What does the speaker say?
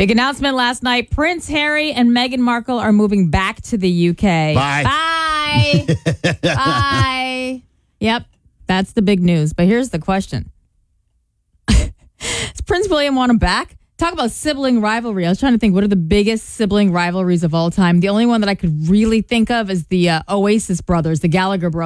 Big announcement last night. Prince Harry and Meghan Markle are moving back to the UK. Bye. Bye. Yep, that's the big news. But here's the question. Does Prince William want him back? Talk about sibling rivalry. I was trying to think, what are the biggest sibling rivalries of all time? The only one that I could really think of is the Oasis brothers, the Gallagher brothers.